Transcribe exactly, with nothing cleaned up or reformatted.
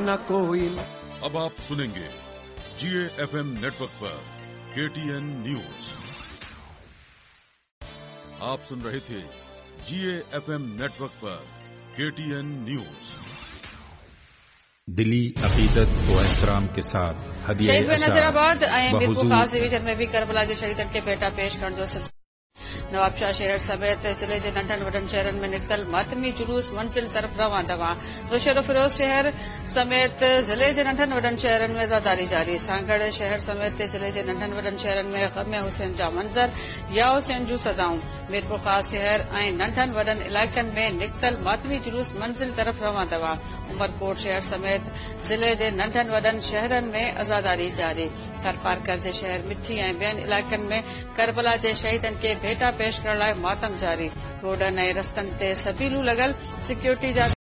न कोई। अब आप सुनेंगे जीए एफएम नेटवर्क पर केटीएन न्यूज। आप सुन रहे थे जीए एफएम नेटवर्क पर केटीएन न्यूज। दिली अकीदत व एहतराम के साथ हदिया नजराबाद ऐं मीरपुर ख़ास डिवीजन में भी करबला जे शहीदनि खे भेटा पेश करण जो सिलसिलो। नवाबशाह शहर समेत जिले जे नंढनि वॾनि शहरनि में निकितल मातमी जुलूस मंजिल तरफ़ रवां दवा। नौशहर फिरोज शहर समेत जिले जे नंढनि वॾनि शहरनि में ज़ादारी जारी। सांगड़ शहर समेत जिले जे नंढनि वॾनि शहरनि में ग़म हुसैन जा मंज़र, या हुसैन जूं सदाऊं। मीरपुर ख़ास शहर ऐं नंढनि वॾनि इलाइक़नि में निकितल मातमी जुलूस मंजिल तरफ़ रवां दवा। उमरकोट शहर समेत जिले जे नंढनि वॾनि शहरनि में अज़ादारी जारी। थरपारकर जे शहर मिठी ऐं ॿियनि इलाइक़नि में करबला जे शहीदनि खे भेटा पेश करण लाइ मातम जारी। रोडनि ऐं रस्तनि ते सबीलूं लॻल, सिक्योरिटी जा